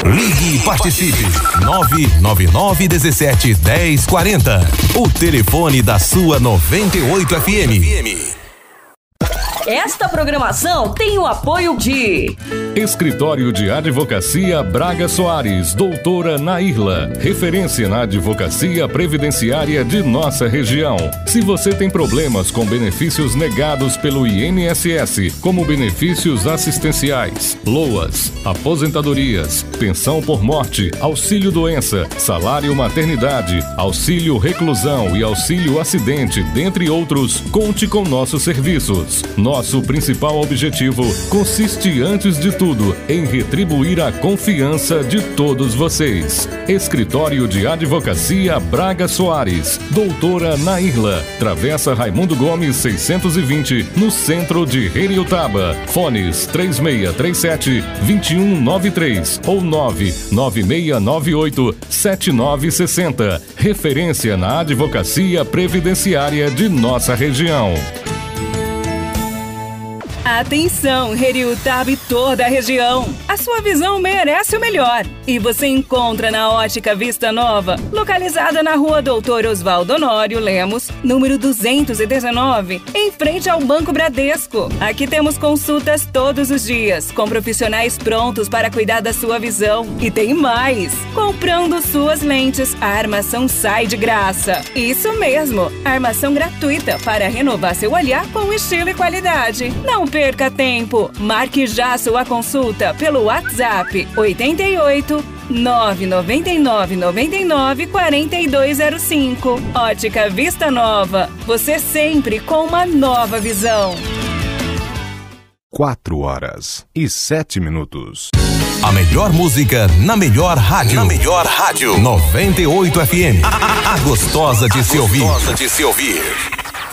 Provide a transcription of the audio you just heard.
Ligue e participe. 999-17-1040. O telefone da sua 98 FM. Esta programação tem o apoio de Escritório de Advocacia Braga Soares, doutora Nairla, referência na advocacia previdenciária de nossa região. Se você tem problemas com benefícios negados pelo INSS, como benefícios assistenciais, LOAS, aposentadorias, pensão por morte, auxílio doença, salário maternidade, auxílio reclusão e auxílio acidente, dentre outros, conte com nossos serviços. Nosso principal objetivo consiste, antes de tudo, em retribuir a confiança de todos vocês. Escritório de Advocacia Braga Soares, doutora Nairla, Travessa Raimundo Gomes 620, no centro de Heriotaba. Fones 3637-2193 ou 99698-7960. Referência na advocacia previdenciária de nossa região. Atenção, Heriotaba e toda a região! A sua visão merece o melhor. E você encontra na Ótica Vista Nova, localizada na rua Doutor Oswaldo Honório Lemos, número 219, em frente ao Banco Bradesco. Aqui temos consultas todos os dias, com profissionais prontos para cuidar da sua visão. E tem mais! Comprando suas lentes, a armação sai de graça. Isso mesmo, armação gratuita para renovar seu olhar com estilo e qualidade. Não perca tempo, marque já sua consulta pelo WhatsApp 88 999 99 4205. Ótica Vista Nova, você sempre com uma nova visão. 4h07. A melhor música na melhor rádio. 98 FM. A gostosa de se ouvir.